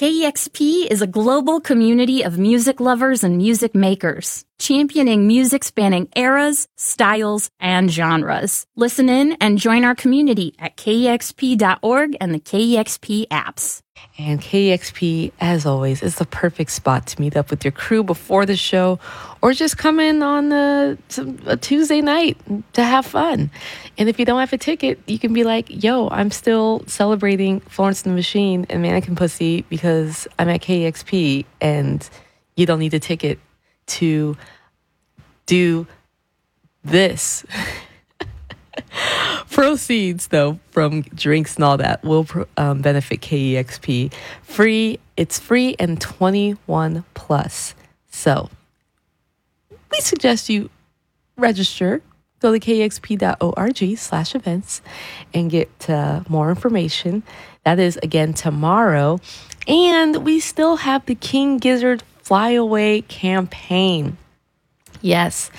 KEXP is a global community of music lovers and music makers, championing music spanning eras, styles, and genres. Listen in and join our community at KEXP.org and the KEXP apps. And KEXP, as always, is the perfect spot to meet up with your crew before the show or just come in on a Tuesday night to have fun. And if you don't have a ticket, you can be like, yo, I'm still celebrating Florence and the Machine and Mannequin Pussy because I'm at KEXP and you don't need a ticket to do this. Proceeds, though, from drinks and all that will benefit KEXP. It's free and 21 plus. So we suggest you register. Go to kexp.org/events and get more information. That is, again, tomorrow. And we still have the King Gizzard Flyaway campaign. Yes.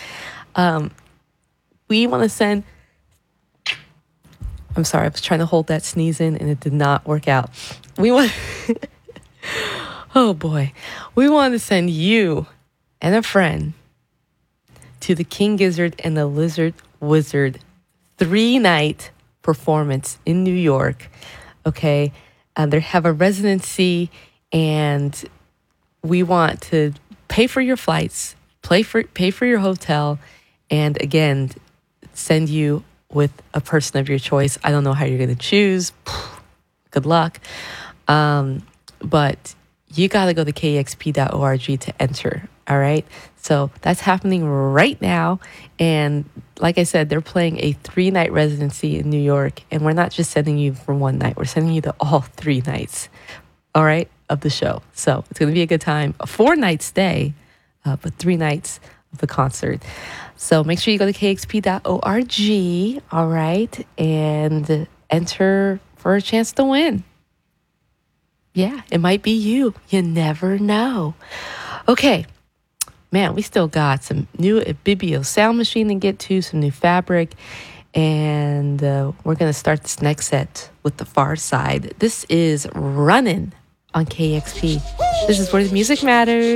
We want to send... I'm sorry, I was trying to hold that sneeze in and it did not work out. Oh boy. We want to send you and a friend to the King Gizzard and the Lizard Wizard 3-night performance in New York. Okay. They have a residency and we want to pay for your flights, pay for your hotel, and again, send you with a person of your choice. I don't know how you're going to choose. Good luck. But you got to go to kexp.org to enter. All right. So that's happening right now. And like I said, they're playing a 3-night residency in New York. And we're not just sending you for one night. We're sending you to all 3 nights. All right. Of the show. So it's going to be a good time. A 4-night stay, but 3 nights of the concert. So make sure you go to kexp.org, all right, and enter for a chance to win. Yeah, it might be you. You never know. Okay, man, we still got some new Ibibio sound machine to get to, some new fabric, and we're going to start this next set with The Far Side. This is Runnin' on KEXP. This is where the music matters.